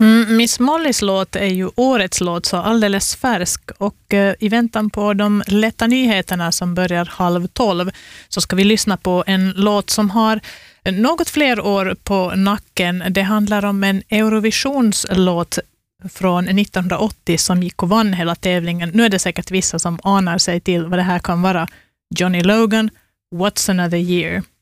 Miss Mollys låt är ju årets låt, så alldeles färsk, och i väntan på de lätta nyheterna som börjar 11:30 så ska vi lyssna på en låt som har något fler år på nacken. Det handlar om en Eurovisionslåt från 1980 som gick och vann hela tävlingen. Nu är det säkert vissa som anar sig till vad det här kan vara. Johnny Logan, What's Another Year?